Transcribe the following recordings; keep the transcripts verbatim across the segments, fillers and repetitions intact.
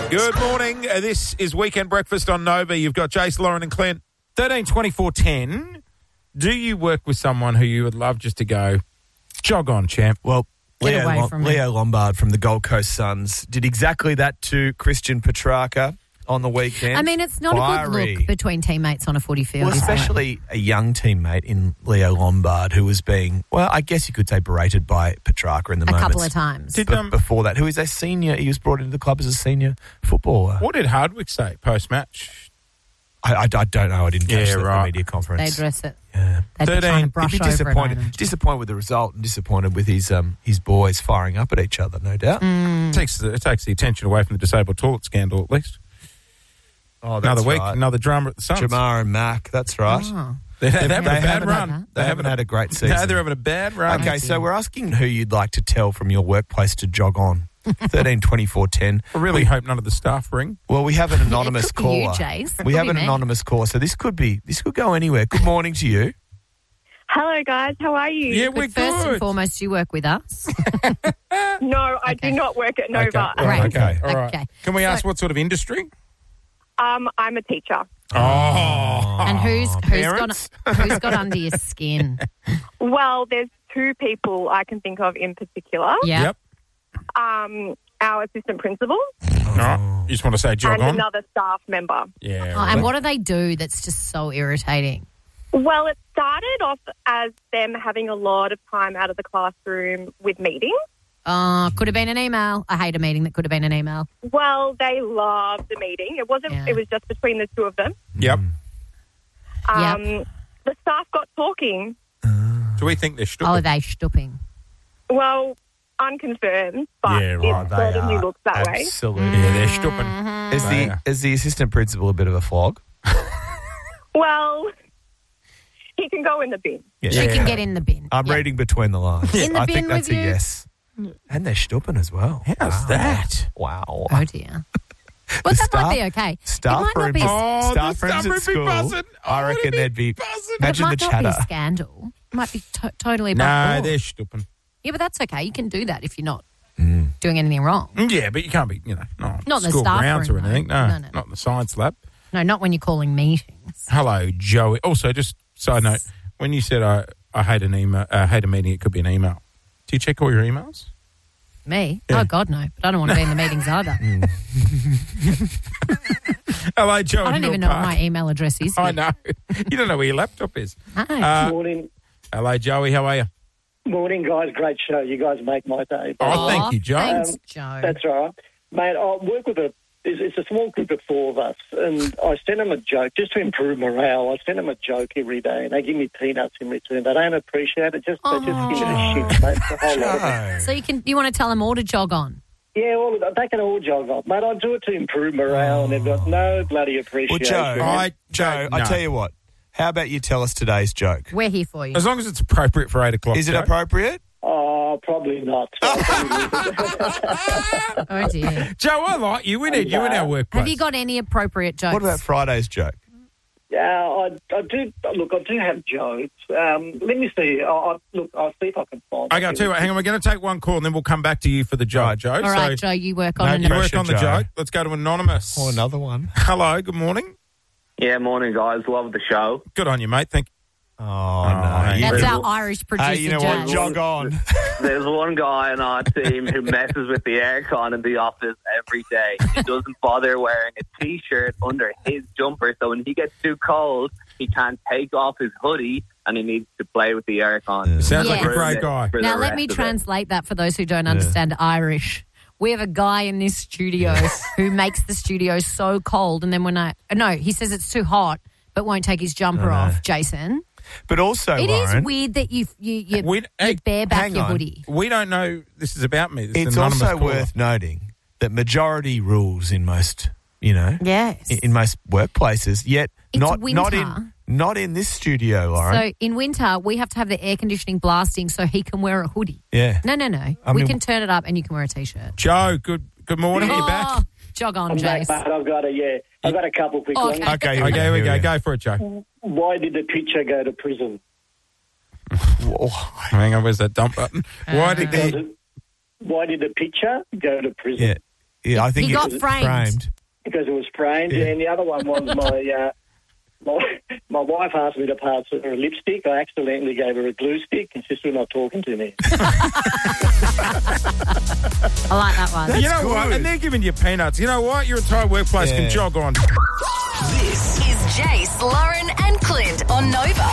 Good morning. Uh, this is Weekend Breakfast on Nova. You've got Jace, Lauren and Clint. thirteen twenty-four ten. Do you work with someone who you would love just to go, jog on, champ? Well, Get Leo, away Lom- from me. Leo Lombard from the Gold Coast Suns did exactly that to Christian Petrarca on the weekend. I mean, it's not a Fiery. good look between teammates on a footy field, Well, is it? especially a young teammate in Leo Lombard who was being, well, I guess you could say berated by Petrarca in the A moments. couple of times. Did, Be- um, before that, who is a senior, he was brought into the club as a senior footballer. What did Hardwick say post-match? I, I, I don't know. I didn't catch Yeah, the, the right. media They conference. address it. Yeah. They'd be trying to thirteen, brush He'd be over it, disappointed, I imagine. disappointed with the result and disappointed with his um his boys firing up at each other, no doubt. Mm. It takes, the, it takes the attention away from the disabled toilet scandal, at least. Oh, Another week, right. another drama at the Suns. Jamar and Mac, that's right. Oh. They're, they're having they a bad haven't run. had- They haven't had a great season. No, they're having a bad run. Okay, so we're asking who you'd like to tell from your workplace to jog on. thirteen twenty-four ten. I really hope none of the staff ring. Well, we have an anonymous It could be you, caller. Jace. It We could have be an me. anonymous caller, so this could be this could go anywhere. Good morning to you. Hello, guys. How are you? Yeah, But we're first good. and foremost, you work with us. No, I Okay. do not work at Nova. Okay, all Great. right, okay, all right. Okay. Can we So- ask what sort of industry? Um, I'm a teacher. Oh. And who's who's parents? got who's got under your skin? Well, there's two people I can think of in particular. Yeah. Yep. Um, our assistant principal All right. You just want to say jog and on? another staff member. Yeah. Oh, and what do they do that's just so irritating? Well, it started off as them having a lot of time out of the classroom with meetings. Uh, could have been an email. I hate a meeting that could have been an email. Well, they loved the meeting. It wasn't. Yeah. It was just between the two of them. Yep. Um, The staff got talking. Do we think they're Oh, stupid? they stooping. Well, unconfirmed, but Yeah, right, it they certainly are. looks that way. Absolutely. Yeah, they're stupid. Is They the are. is the assistant principal a bit of a flog? Well, he can go in the bin. Yeah. She can get in the bin. I'm Yeah. reading between the lines. In the I bin think that's with a you. yes. And they're stooping as well. How's Wow. that? Wow. Oh dear. Well, The that might staff- be okay. Staff it might not rooms, be. Oh, staff the rooms staff at would be school. buzzing. Oh, I it'd reckon be they'd be. buzzing. but it Imagine the might not chatter. be scandal. It might be to- totally above No, board. they're stupid. Yeah, but that's okay. You can do that if you're not Mm. doing anything wrong. Yeah, but you can't be, you know, no, Not in the school staff grounds room, or anything. no. No, No, no. not in the science lab. No, not when you're calling meetings. Hello, Joey. Also, just side note, when you said I, I hate an email, uh, hate a meeting, it could be an email. Do you check all your emails? Me? Yeah. Oh, God, no. But I don't want to be in the meetings either. Hello, Joey. I don't even know what my email address is. I yet. know. You don't know where your laptop is. No. Uh, Morning, hello, Joey. How are you? morning, guys. Great show. You guys make my day. Oh, Aw, thank you, Joe. Thanks, Um, Joe. That's all right, mate. I work with a. It's, it's a small group of four of us, and I send them a joke just to improve morale. I send them a joke every day, and they give me peanuts in return. They don't appreciate it. Just they just give me the shit, mate. The whole lot of it. So you can you want to tell them all to jog on? Yeah, all of that. They can all jog off, mate. I do it to improve morale, and they've got no bloody Well, appreciation. Joe, I- Joe, no. I tell you what. How about you tell us today's joke? We're here for you. As long as it's appropriate for eight o'clock. Is it Joe. appropriate? Oh, probably not. So I'll probably leave it. Oh, dear. Joe, I like you. We need you in our workplace. Have you got any appropriate jokes? What about Friday's joke? Yeah, I, I do. Look, I do have jokes. Um, let me see. I, I, look, I'll see if I can find. Okay, I'll tell you what, hang on. We're going to take one call and then we'll come back to you for the joke, Right. Joe. All right, so Joe, you work on No, it. you work pressure, on the Joe. joke. Let's go to Anonymous. Oh, another one. Hello, good morning. Yeah, morning, guys. Love the show. Good on you, mate. Thank Oh, Oh, no. hey. You That's better- our Irish producer, Hey, you know what? Jazz. Jog on. There's one guy on our team who messes with the aircon in the office every day. He doesn't bother wearing a T-shirt under his jumper, so when he gets too cold, he can't take off his hoodie and he needs to play with the aircon. Sounds like a great guy. For the Now, let rest me of it. translate that for those who don't understand Irish. We have a guy in this studio who makes the studio so cold, and then when I... No, he says it's too hot, but won't take his jumper off, Jason. But also, It is Lauren, weird that you you, you, We- you hey, bareback hang your on. hoodie. We don't know this is about me. This is it's an anonymous also caller. worth noting that majority rules in most, you know, Yes. in, in most workplaces. Yet It's not not winter. in not in this studio, Lauren. So in winter, we have to have the air conditioning blasting so he can wear a hoodie. yeah. No, no, no. I we mean- can turn it up and you can wear a T-shirt. Joe, good good morning. You're back. Oh, jog on, I'm back, Jace. mate. I've got a yeah. I've got a couple quick Okay. ones. Okay. Okay, here we go. Here Go for it, Joe. Why did the pitcher go to prison? Oh, Hang on, where's that dump button? Why did Because the... it- Why did the pitcher go to prison? yeah. Yeah, I think He it got was framed. because it was framed. Yeah. And the other one was my uh, my my wife asked me to pass her a lipstick. I accidentally gave her a glue stick, and she's still not talking to me. I like that one. you know what? And they're giving you peanuts. You know what? Your entire workplace Yeah. can jog on. This is Jace, Lauren and Clint on Nova.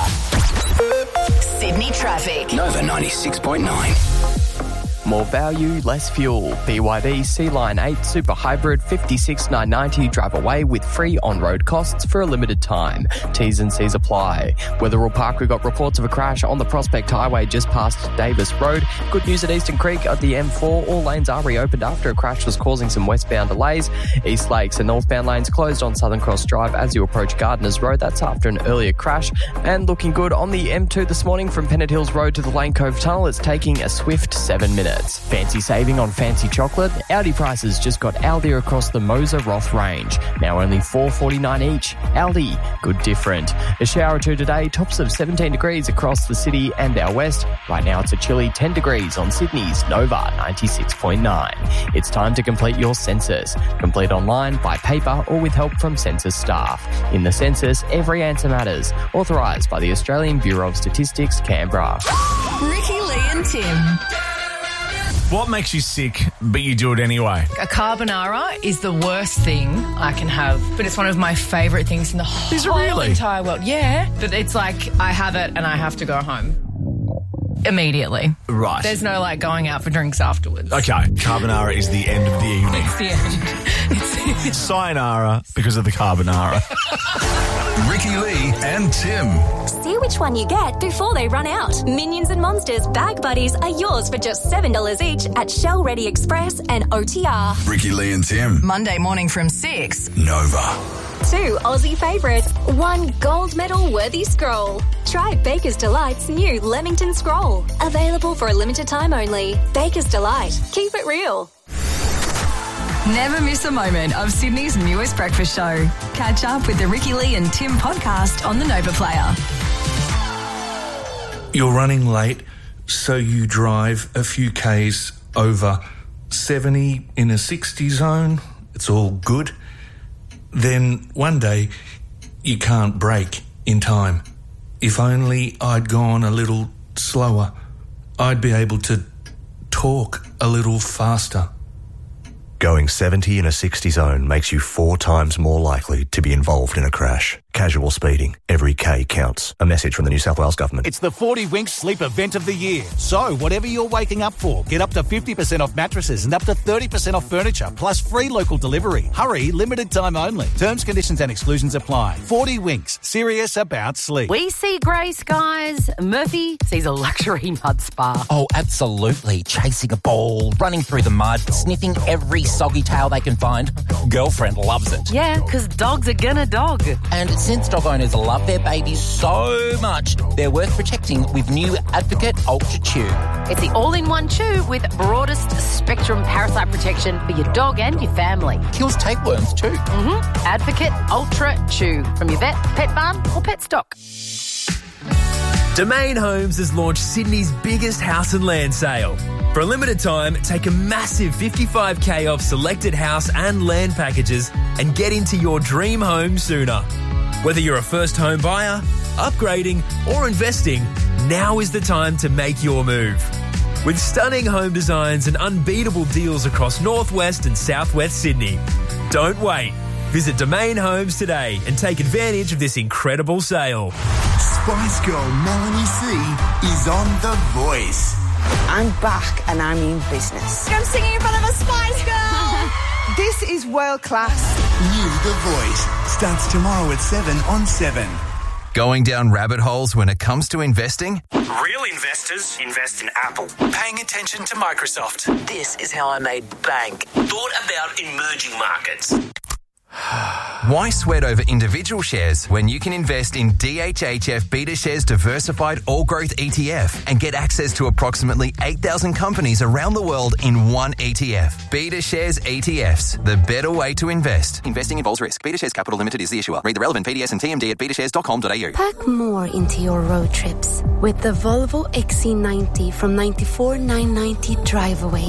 Sydney traffic. Nova ninety-six point nine. More value, less fuel. B Y D C-Line eight Super Hybrid fifty-six nine ninety drive away with free on-road costs for a limited time. T's and C's apply. Wetherill Park, we got reports of a crash on the Prospect Highway just past Davis Road. Good news at Eastern Creek at the M four. All lanes are reopened after a crash was causing some westbound delays. East Lakes and northbound lanes closed on Southern Cross Drive as you approach Gardeners Road. That's after an earlier crash. And looking good on the M two this morning from Pennant Hills Road to the Lane Cove Tunnel. It's taking a swift seven minutes. Fancy saving on fancy chocolate? Aldi prices just got Aldi across the Moser Roth range. Now only four dollars forty-nine each. Aldi, good different. A shower or two today, tops of seventeen degrees across the city and our west. Right now it's a chilly ten degrees on Sydney's Nova ninety-six point nine. It's time to complete your census. Complete online, by paper or with help from census staff. In the census, every answer matters. Authorised by the Australian Bureau of Statistics, Canberra. Ricky, Lee and Tim. What makes you sick, but you do it anyway? A carbonara is the worst thing I can have, but it's one of my favourite things in the Is it whole really? entire world. Yeah, but it's like I have it and I have to go home immediately. Right. There's no like going out for drinks afterwards. Okay, carbonara is the end of the evening. It's the end. It's, it's Sayonara because of the carbonara. Ricky Lee and Tim. See which one you get before they run out. Minions and Monsters Bag Buddies are yours for just seven dollars each at Shell Ready Express and O T R. Ricky Lee and Tim. Monday morning from six. Nova. Two Aussie favourites, one gold medal worthy scroll. Try Baker's Delight's new Leamington Scroll. Available for a limited time only. Baker's Delight. Keep it real. Never miss a moment of Sydney's newest breakfast show. Catch up with the Ricky Lee and Tim podcast on the Nova Player. You're running late, so you drive a few Ks over seventy in a sixty zone. It's all good. Then one day, you can't brake in time. If only I'd gone a little slower, I'd be able to talk a little faster. Going seventy in a sixty zone makes you four times more likely to be involved in a crash. Casual speeding. Every K counts. A message from the New South Wales Government. It's the forty Winks Sleep Event of the Year. So, whatever you're waking up for, get up to fifty percent off mattresses and up to thirty percent off furniture, plus free local delivery. Hurry, limited time only. Terms, conditions and exclusions apply. forty Winks. Serious about sleep. We see grey skies. Murphy sees a luxury mud spa. Oh, absolutely. Chasing a ball, running through the mud, sniffing every soggy tail they can find. Girlfriend loves it. Yeah, because dogs are gonna dog. And since dog owners love their babies so much, they're worth protecting with new Advocate Ultra Chew. It's the all-in-one chew with broadest spectrum parasite protection for your dog and your family. Kills tapeworms too. Mm-hmm. Advocate Ultra Chew from your vet, pet barn or pet stock. Domain Homes has launched Sydney's biggest house and land sale. For a limited time, take a massive fifty-five K off selected house and land packages and get into your dream home sooner. Whether you're a first home buyer, upgrading or investing, now is the time to make your move. With stunning home designs and unbeatable deals across northwest and southwest Sydney. Don't wait. Visit Domain Homes today and take advantage of this incredible sale. Spice Girl Melanie C is on The Voice. I'm back and I'm in business. I'm singing in front of a Spice Girl. This is world class. New The Voice starts tomorrow at seven on seven. Going down rabbit holes when it comes to investing? Real investors invest in Apple. Paying attention to Microsoft. This is how I made bank. Thought about emerging markets. Why sweat over individual shares when you can invest in D H H F BetaShares Diversified All Growth E T F and get access to approximately eight thousand companies around the world in one E T F? BetaShares E T Fs, the better way to invest. Investing involves risk. BetaShares Capital Limited is the issuer. Read the relevant P D S and T M D at beta shares dot com dot a u. Pack more into your road trips with the Volvo X C ninety from ninety-four thousand nine hundred ninety drive away.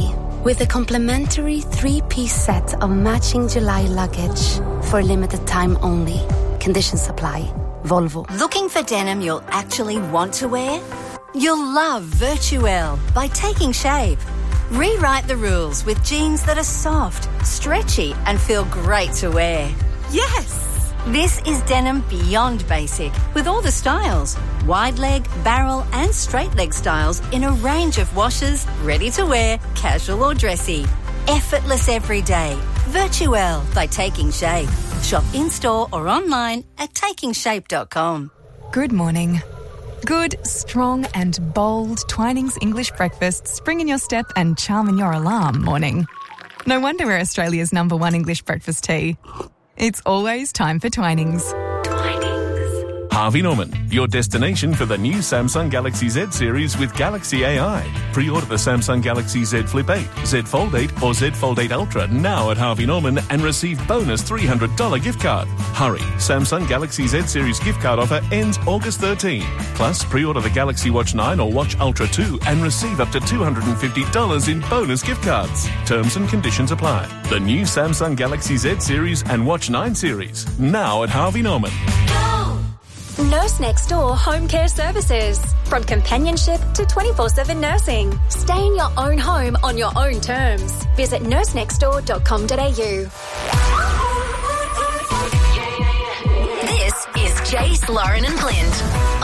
with a complimentary three-piece set of matching July luggage for a limited time only. Conditions apply. Volvo. Looking for denim you'll actually want to wear? You'll love Virtuelle by Taking Shape. Rewrite the rules with jeans that are soft, stretchy, and feel great to wear. Yes! This is denim beyond basic, with all the styles. Wide leg, barrel, and straight leg styles in a range of washes, ready to wear, casual or dressy. Effortless every day. Virtuelle by Taking Shape. Shop in-store or online at taking shape dot com. Good morning. Good, strong and bold Twinings English breakfast spring in your step and charm in your alarm morning. No wonder we're Australia's number one English breakfast tea. It's always time for Twinings. Harvey Norman, your destination for the new Samsung Galaxy Z series with Galaxy A I. Pre-order the Samsung Galaxy Z Flip eight, Z Fold eight or Z Fold eight Ultra now at Harvey Norman and receive bonus three hundred dollars gift card. Hurry, Samsung Galaxy Z series gift card offer ends August thirteenth. Plus, pre-order the Galaxy Watch nine or Watch Ultra two and receive up to two hundred fifty dollars in bonus gift cards. Terms and conditions apply. The new Samsung Galaxy Z series and Watch nine series now at Harvey Norman. Nurse Next Door Home Care Services. From companionship to twenty-four seven nursing. Stay in your own home on your own terms. Visit nurse next door dot com dot a u. This is Jace, Lauren and Clint